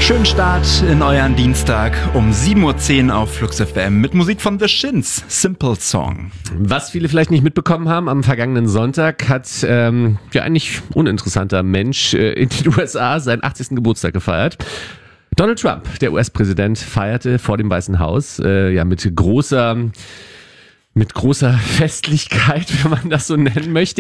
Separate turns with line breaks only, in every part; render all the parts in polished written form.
Schönen Start in euren Dienstag um 7.10 Uhr auf Flux FM mit Musik von The Shins, Simple Song.
Was viele vielleicht nicht mitbekommen haben, am vergangenen Sonntag hat ein nicht uninteressanter Mensch in den USA seinen 80. Geburtstag gefeiert. Donald Trump, der US-Präsident, feierte vor dem Weißen Haus mit großer Festlichkeit, wenn man das so nennen möchte.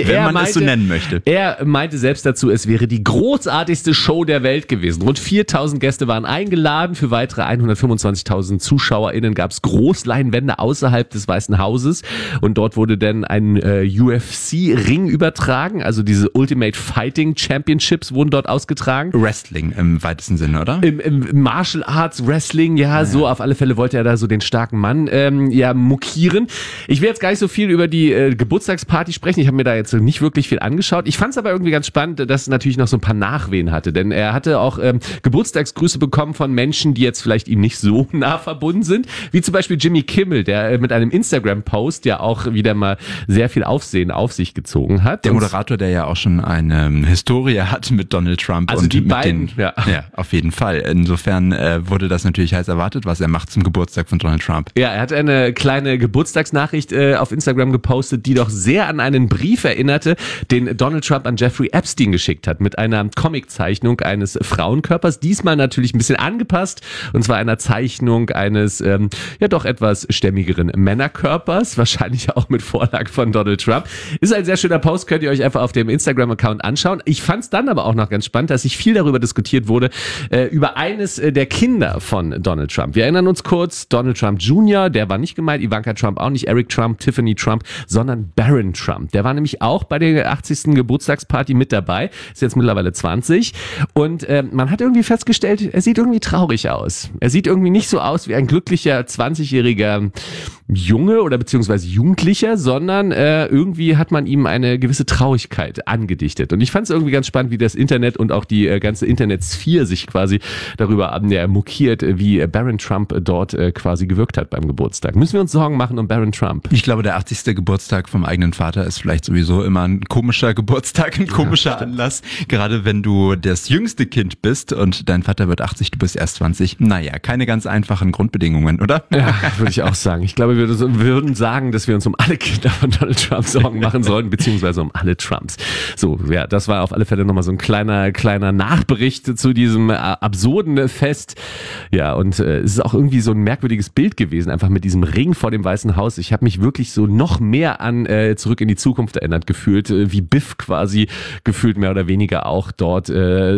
Er meinte selbst dazu, es wäre die großartigste Show der Welt gewesen. Rund 4.000 Gäste waren eingeladen. Für weitere 125.000 ZuschauerInnen gab es Großleinwände außerhalb des Weißen Hauses. Und dort wurde dann ein UFC-Ring übertragen. Also diese Ultimate Fighting Championships wurden dort ausgetragen.
Wrestling im weitesten Sinne, oder?
Im Martial Arts Wrestling, so auf alle Fälle wollte er da so den starken Mann mokieren. Ich will jetzt gar nicht so viel über die Geburtstagsparty sprechen. Ich habe mir da jetzt nicht wirklich viel angeschaut. Ich fand es aber irgendwie ganz spannend, dass es natürlich noch so ein paar Nachwehen hatte. Denn er hatte auch Geburtstagsgrüße bekommen von Menschen, die jetzt vielleicht ihm nicht so nah verbunden sind. Wie zum Beispiel Jimmy Kimmel, der mit einem Instagram-Post ja auch wieder mal sehr viel Aufsehen auf sich gezogen hat.
Der Moderator, der ja auch schon eine Historie hat mit Donald Trump.
Also
und
die
mit
beiden,
ja, auf jeden Fall. Insofern wurde das natürlich heiß erwartet, was er macht zum Geburtstag von Donald Trump.
Ja, er hat eine kleine Geburtstagsnachricht auf Instagram gepostet, die doch sehr an einen Brief erinnerte, den Donald Trump an Jeffrey Epstein geschickt hat, mit einer Comiczeichnung eines Frauenkörpers, diesmal natürlich ein bisschen angepasst, und zwar einer Zeichnung eines doch etwas stämmigeren Männerkörpers, wahrscheinlich auch mit Vorlage von Donald Trump. Ist ein sehr schöner Post, könnt ihr euch einfach auf dem Instagram-Account anschauen. Ich fand es dann aber auch noch ganz spannend, dass sich viel darüber diskutiert wurde, über eines der Kinder von Donald Trump. Wir erinnern uns kurz, Donald Trump Jr., der war nicht gemeint, Ivanka Trump auch nicht, Eric Trump, Tiffany Trump, sondern Barron Trump. Der war nämlich auch bei der 80. Geburtstagsparty mit dabei, ist jetzt mittlerweile 20, und man hat irgendwie festgestellt, er sieht irgendwie traurig aus. Er sieht irgendwie nicht so aus wie ein glücklicher 20-jähriger Junge oder beziehungsweise Jugendlicher, sondern irgendwie hat man ihm eine gewisse Traurigkeit angedichtet. Und ich fand es irgendwie ganz spannend, wie das Internet und auch die ganze Internetsphäre sich quasi darüber mokiert, wie Barron Trump dort quasi gewirkt hat beim Geburtstag. Müssen wir uns Sorgen machen um Barron Trump?
Ich glaube, der 80. Geburtstag vom eigenen Vater ist vielleicht sowieso immer ein komischer Geburtstag, ein komischer Anlass. Gerade wenn du das jüngste Kind bist und dein Vater wird 80, du bist erst 20. Naja, keine ganz einfachen Grundbedingungen, oder?
Ja, würde ich auch sagen. Ich glaube, wir würden sagen, dass wir uns um alle Kinder von Donald Trump Sorgen machen sollten, beziehungsweise um alle Trumps. So, ja, das war auf alle Fälle nochmal so ein kleiner Nachbericht zu diesem absurden Fest. Ja, und es ist auch irgendwie so ein merkwürdiges Bild gewesen, einfach mit diesem Ring vor dem Weißen Haus. Ich habe mich wirklich so noch mehr an Zurück in die Zukunft erinnert gefühlt, wie Biff quasi gefühlt mehr oder weniger auch dort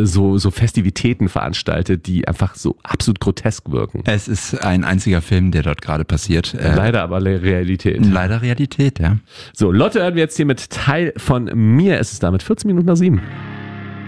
so Festivitäten veranstaltet, die einfach so absolut grotesk wirken.
Es ist ein einziger Film, der dort gerade passiert.
Leider aber Realität.
Leider Realität, ja.
So, Lotte hören wir jetzt hier mit Teil von mir. Es ist damit 14 Minuten nach 7.